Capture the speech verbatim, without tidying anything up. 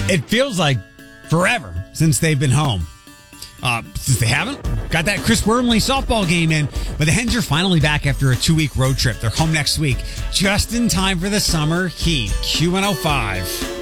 It feels like forever since they've been home. Uh, since they haven't, got that Chris Wormley softball game in, but the Hens are finally back after a two-week road trip. They're home next week, just in time for the summer heat. Q one oh five.